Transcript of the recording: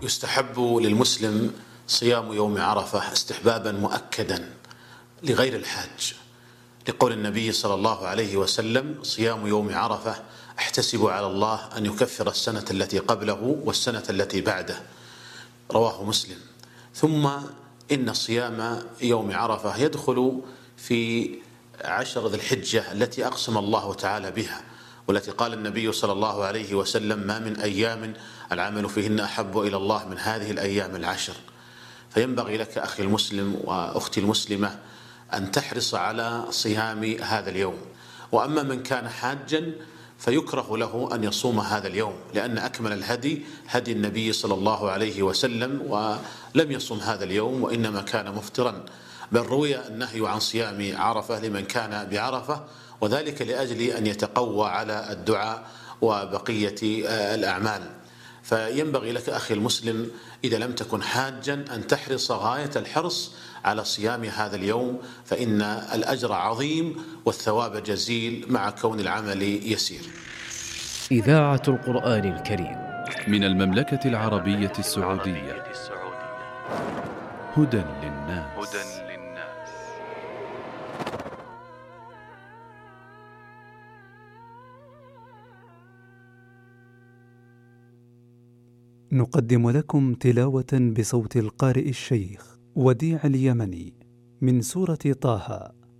يستحب للمسلم صيام يوم عرفة استحبابا مؤكدا لغير الحاج، لقول النبي صلى الله عليه وسلم: صيام يوم عرفة احتسب على الله أن يكفر السنة التي قبله والسنة التي بعده، رواه مسلم. ثم إن صيام يوم عرفة يدخل في 10 ذي الحجة التي أقسم الله تعالى بها، والتي قال النبي صلى الله عليه وسلم: ما من أيام العمل فيهن أحب إلى الله من هذه الأيام 10. فينبغي لك أخي المسلم وأختي المسلمة أن تحرص على صيام هذا اليوم. وأما من كان حاجا فيكره له أن يصوم هذا اليوم، لأن أكمل الهدي هدي النبي صلى الله عليه وسلم، ولم يصم هذا اليوم وإنما كان مفطرا، بل روي النهي عن صيام عرفة لمن كان بعرفة، وذلك لأجل أن يتقوى على الدعاء وبقية الأعمال. فينبغي لك أخي المسلم إذا لم تكن حاجا أن تحرص غاية الحرص على صيام هذا اليوم، فإن الأجر عظيم والثواب جزيل مع كون العمل يسير. إذاعة القرآن الكريم من المملكة العربية السعودية. هدى للناس. نقدم لكم تلاوة بصوت القارئ الشيخ وديع اليمني من سورة طه